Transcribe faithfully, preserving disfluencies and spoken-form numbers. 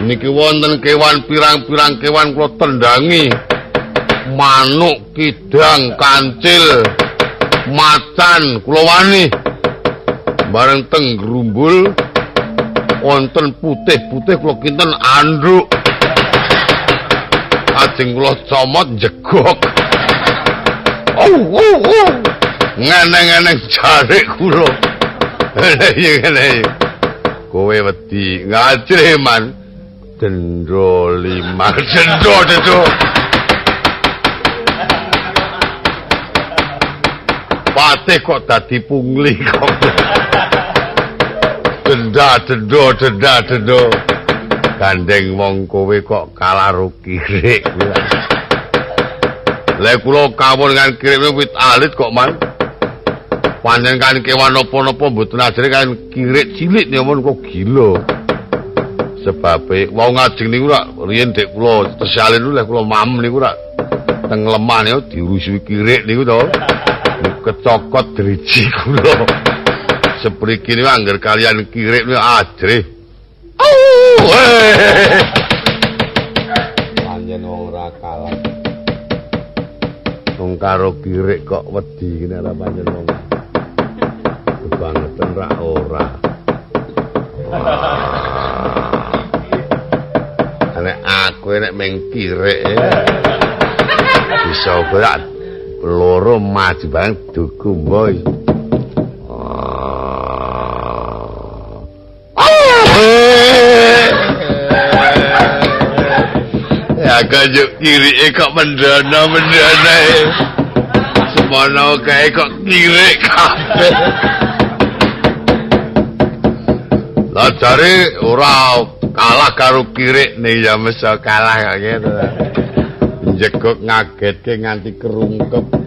Niki wonten kewan pirang-pirang kewan kula tendangi. Manuk, kidang, kancil, macan kula wani. Bareng teng grumbul wonten putih-putih kula kinten anduk. Ajeng kula comot jegok. Oh, oh, oh. Ngeneng-ngeneng jarik kula. Ngene. Kowe wedi ngajre man. Dendro lima. Dendro, dendro. Patih kok dadi pungli kok. Denda, dendo, denda, dendo. Gandeng wong kowe kok kalah kirik. Lah kula kawon kan kirime wit alit kok man. Pancen kan kewan napa-napa mboten ajre kan kirik cilik nyamun kok gila. Sebabe wong ngajeng niku rak riyen dek kula tesalin lho kula mam niku rak teng lemah niku dirusuhi kirik niku to. Kecokot driji kula. Sepriki niku angger kalian kirik niku ajre. Pancen wong ora kalah. Wong karo kirik kok wedi kene ora pancen wong. Kebangetan ra ora. Nek aku nek meng kirik bisa berat loro maju bang duku boy. Ya kajuk kiri kok mendana mendana. Semono kae kok kiri kabeh. Lah jare ora kalah karo kirik nih ya mesti kalah kok gitu. Njegok ngagetke nganti kerungkep.